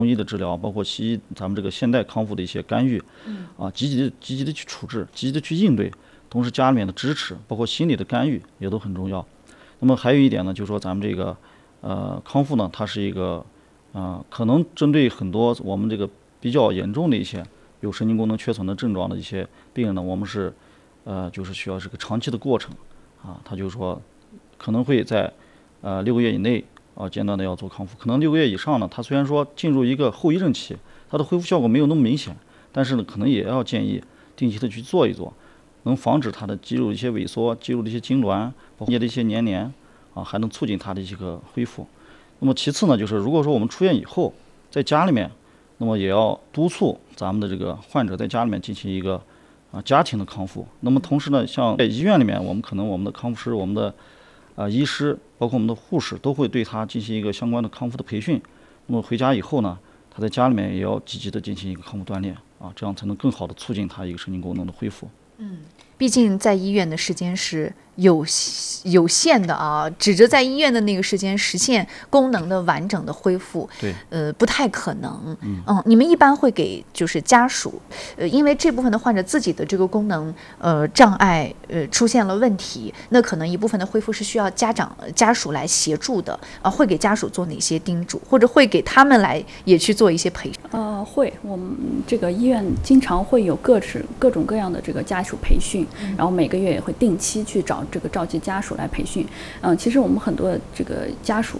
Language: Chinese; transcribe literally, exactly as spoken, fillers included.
中医的治疗，包括西医咱们这个现代康复的一些干预，啊，积极的积极的去处置，积极的去应对，同时家里面的支持，包括心理的干预也都很重要。那么还有一点呢，就是说咱们这个呃康复呢，它是一个呃可能针对很多我们这个比较严重的一些有神经功能缺损的症状的一些病人呢，我们是呃就是需要这个长期的过程啊，他就是说可能会在呃六个月以内啊间断的要做康复，可能六个月以上呢，他虽然说进入一个后遗症期，它的恢复效果没有那么明显，但是呢可能也要建议定期的去做一做，能防止它的肌肉的一些萎缩，肌肉的一些痉挛，包括的一些粘连啊，还能促进它的一个恢复。那么其次呢，就是如果说我们出院以后在家里面，那么也要督促咱们的这个患者在家里面进行一个啊家庭的康复。那么同时呢，像在医院里面，我们可能我们的康复师、我们的啊医师，包括我们的护士，都会对他进行一个相关的康复的培训。那么回家以后呢，他在家里面也要积极的进行一个康复锻炼啊，这样才能更好的促进他一个神经功能的恢复。 嗯，毕竟在医院的时间是有有限的啊，指着在医院的那个时间实现功能的完整的恢复， 对， 呃，不太可能。嗯，嗯你们一般会给就是家属，呃，因为这部分的患者自己的这个功能呃障碍呃出现了问题，那可能一部分的恢复是需要家长家属来协助的啊，会给家属做哪些叮嘱，或者会给他们来也去做一些培训？ 呃，会，我们这个医院经常会有各式各种各样的这个家属培训，嗯、然后每个月也会定期去找这个召集家属来培训。嗯、呃，其实我们很多这个家属